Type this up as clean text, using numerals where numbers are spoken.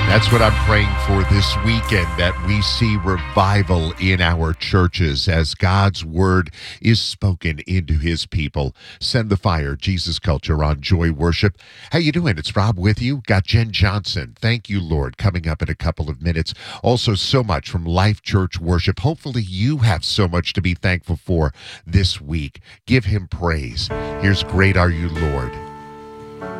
That's what I'm praying for this weekend, that we see revival in our churches as God's word is spoken into his people. Send the fire, Jesus Culture on Joy Worship. How you doing? It's Rob with you. Got Jen Johnson. Thank you, Lord, coming up in a couple of minutes. Also, so much from Life Church Worship. Hopefully you have so much to be thankful for this week. Give him praise. Here's Great Are You, Lord.